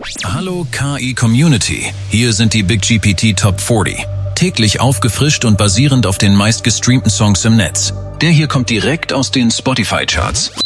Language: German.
Hallo KI Community, hier sind die BigGPT Top 40. Täglich aufgefrischt und basierend auf den meistgestreamten Songs im Netz. Der hier kommt direkt aus den Spotify-Charts.